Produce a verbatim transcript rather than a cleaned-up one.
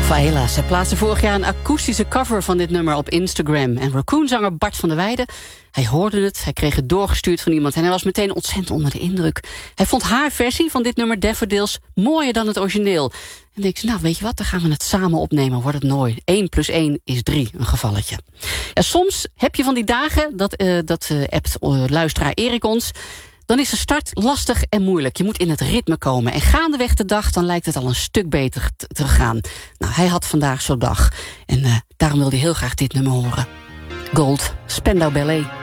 Faela, zij plaatste vorig jaar een akoestische cover van dit nummer op Instagram. En Raccoon-zanger Bart van der Weijden, hij hoorde het, hij kreeg het doorgestuurd van iemand en hij was meteen ontzettend onder de indruk. Hij vond haar versie van dit nummer Daffodils mooier dan het origineel. En denk ze, nou weet je wat, dan gaan we het samen opnemen, wordt het nooit. één plus één is drie, een gevalletje. En soms heb je van die dagen, dat, uh, dat uh, appt uh, luisteraar Erik ons, dan is de start lastig en moeilijk. Je moet in het ritme komen. En gaandeweg de dag, dan lijkt het al een stuk beter te, te gaan. Nou, hij had vandaag zo'n dag. En uh, daarom wilde hij heel graag dit nummer horen. Gold, Spandau Ballet.